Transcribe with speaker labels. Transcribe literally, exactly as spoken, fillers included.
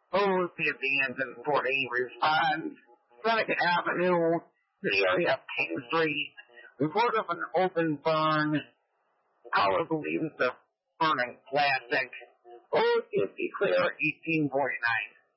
Speaker 1: O fifty and forty responds. Seneca Avenue, the area of King Street. Report of an open burn. Caller believes the burning plastic. O fifty clear, eighteen forty-nine.